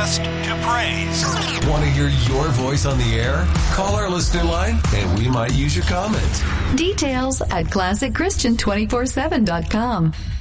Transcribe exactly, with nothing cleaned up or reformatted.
best to praise. Want to hear your voice on the air? Call our listener line and we might use your comment. Details at classic christian two forty-seven dot com.